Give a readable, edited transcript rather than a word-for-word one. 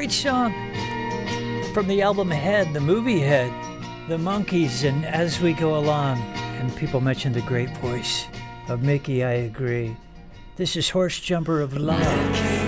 Great song from the album Head, the movie Head, the Monkees, and As We Go Along. And people mentioned the great voice of Mickey. I agree. This is Horse Jumper of Love.